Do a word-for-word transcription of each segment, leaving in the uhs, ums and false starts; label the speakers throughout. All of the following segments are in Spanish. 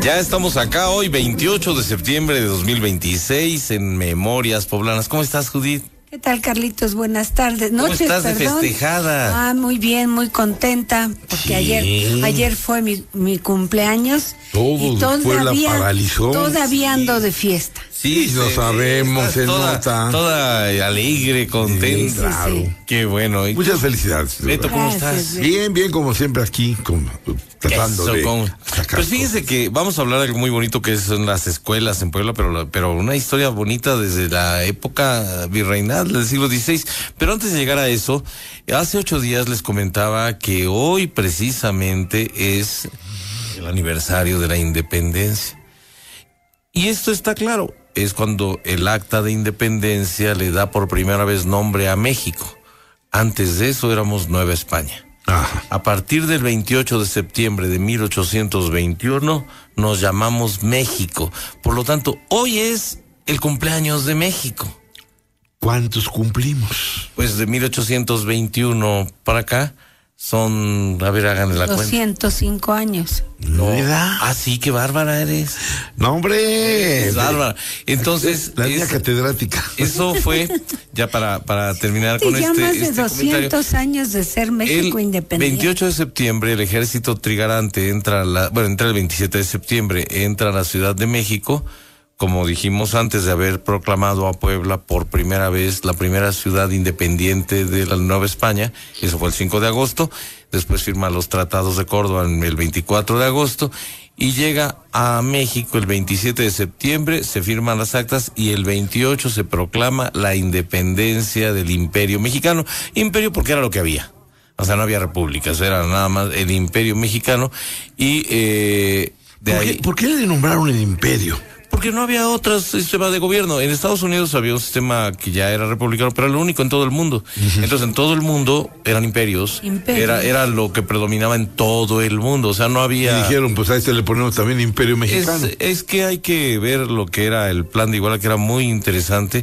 Speaker 1: Ya estamos acá hoy, veintiocho de septiembre de dos mil veintiséis, en Memorias Poblanas. ¿Cómo estás, Judith?
Speaker 2: ¿Qué tal, Carlitos? Buenas tardes. Noches,
Speaker 1: ¿Cómo estás de
Speaker 2: perdón.
Speaker 1: festejada?
Speaker 2: Ah, muy bien, muy contenta, porque
Speaker 1: Sí.
Speaker 2: ayer ayer fue mi, mi cumpleaños.
Speaker 3: Todo
Speaker 2: y
Speaker 3: Puebla paralizó.
Speaker 2: Todavía ando de fiesta.
Speaker 1: Sí,
Speaker 3: lo sabemos, se
Speaker 1: toda,
Speaker 3: nota.
Speaker 1: Toda alegre, contenta.
Speaker 2: Sí,
Speaker 3: Claro.
Speaker 2: sí.
Speaker 1: Qué bueno. ¿Y tú,
Speaker 3: Muchas felicidades.
Speaker 1: Beto, cómo
Speaker 2: Gracias,
Speaker 1: estás?
Speaker 2: Beto.
Speaker 3: Bien, bien, como siempre aquí, con, tratando
Speaker 1: Eso,
Speaker 3: de
Speaker 1: ¿cómo?
Speaker 3: sacar
Speaker 1: Pues fíjense
Speaker 3: cosas.
Speaker 1: que vamos a hablar de algo muy bonito que son las escuelas en Puebla, pero, la- pero una historia bonita desde la época virreinal del siglo dieciséis. Pero antes de llegar a eso, hace ocho días les comentaba que hoy precisamente es el aniversario de la independencia. Y esto está claro, es cuando el acta de independencia le da por primera vez nombre a México. Antes de eso éramos Nueva España.
Speaker 3: Ajá.
Speaker 1: A partir del veintiocho de septiembre de mil ochocientos veintiuno nos llamamos México. Por lo tanto, hoy es el cumpleaños de México.
Speaker 3: ¿Cuántos cumplimos?
Speaker 1: Pues de mil ochocientos veintiuno para acá son, a ver, háganle la cuenta.
Speaker 2: doscientos cinco años.
Speaker 3: ¿No edad?
Speaker 1: Ah, sí, qué bárbara eres.
Speaker 3: No, hombre.
Speaker 1: Es bárbara. Entonces,
Speaker 3: La niña
Speaker 1: es-
Speaker 3: catedrática.
Speaker 1: eso fue, ya para, para terminar
Speaker 2: Sí,
Speaker 1: con
Speaker 2: ya
Speaker 1: este,
Speaker 2: más de
Speaker 1: este comentario.
Speaker 2: doscientos años de ser México
Speaker 1: El
Speaker 2: independiente.
Speaker 1: veintiocho de septiembre el ejército trigarante entra a la, bueno, entra el veintisiete de septiembre, entra a la Ciudad de México, como dijimos antes de haber proclamado a Puebla por primera vez la primera ciudad independiente de la Nueva España. Eso fue el cinco de agosto, después firma los tratados de Córdoba en el veinticuatro de agosto y llega a México el veintisiete de septiembre, se firman las actas y el veintiocho se proclama la independencia del Imperio Mexicano. Imperio porque era lo que había. O sea, no había repúblicas, era nada más el Imperio Mexicano y eh, de
Speaker 3: ¿Por qué,
Speaker 1: ahí...
Speaker 3: ¿Por qué le nombraron el imperio?
Speaker 1: Porque no había otro sistema de gobierno. En Estados Unidos había un sistema que ya era republicano, pero era lo único en todo el mundo. Entonces, en todo el mundo eran imperios.
Speaker 2: Imperios.
Speaker 1: Era, era lo que predominaba en todo el mundo. O sea, no
Speaker 3: Y
Speaker 1: había...
Speaker 3: dijeron, pues a este le ponemos también imperio
Speaker 1: Es,
Speaker 3: mexicano.
Speaker 1: es que hay que ver lo que era el plan de Iguala, que era muy interesante.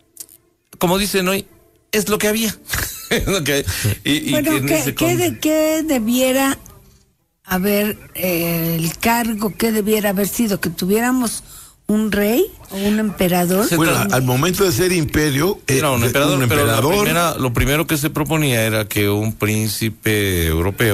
Speaker 1: Como dicen hoy, es lo que había. Es lo que- y, y
Speaker 2: Bueno,
Speaker 1: en
Speaker 2: ¿qué,
Speaker 1: ese
Speaker 2: qué
Speaker 1: con-
Speaker 2: de, qué debiera haber eh, el cargo, qué debiera haber sido? ¿Que tuviéramos un rey o un emperador?
Speaker 1: Se
Speaker 3: Bueno,
Speaker 1: tra-
Speaker 3: al momento de ser imperio, eh,
Speaker 1: Era un emperador,
Speaker 3: un
Speaker 1: pero la
Speaker 3: emperador
Speaker 1: primera- lo primero que se proponía era que un príncipe europeo